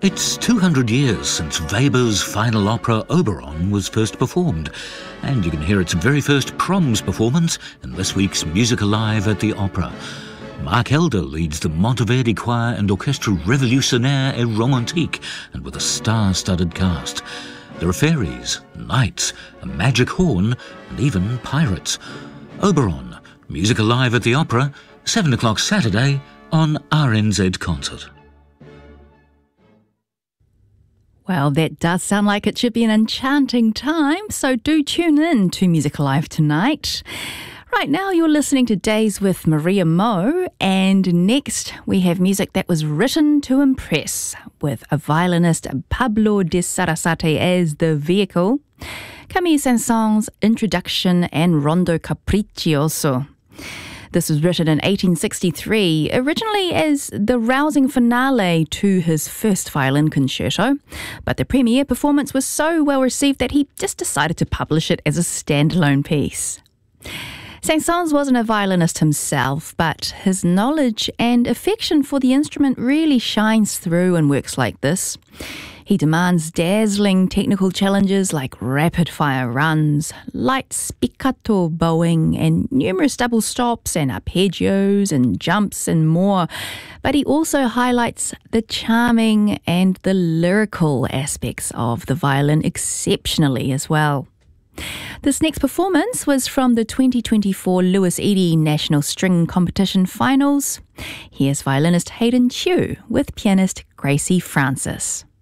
It's 200 years since Weber's final opera Oberon was first performed, and you can hear its very first Proms performance in this week's Music Alive at the Opera. Mark Elder leads the Monteverdi Choir and Orchestra Révolutionnaire et Romantique, and with a star-studded cast. There are fairies, knights, a magic horn, and even pirates. Oberon, Music Alive at the Opera, 7 o'clock Saturday on RNZ Concert. Well, that does sound like it should be an enchanting time, so do tune in to Music Alive tonight. Right now you're listening to Days with Maria Moe, and next we have music that was written to impress, with a violinist Pablo de Sarasate as the vehicle, Camille Saint-Saëns' introduction and Rondo Capriccioso. This was written in 1863, originally as the rousing finale to his first violin concerto, but the premiere performance was so well received that he just decided to publish it as a standalone piece. Saint-Saëns wasn't a violinist himself, but his knowledge and affection for the instrument really shines through in works like this. He demands dazzling technical challenges like rapid-fire runs, light spiccato bowing, and numerous double stops and arpeggios and jumps and more. But he also highlights the charming and the lyrical aspects of the violin exceptionally as well. This next performance was from the 2024 Louis Eady National String Competition Finals. Here's violinist Hayden Chew with pianist Gracie Francis.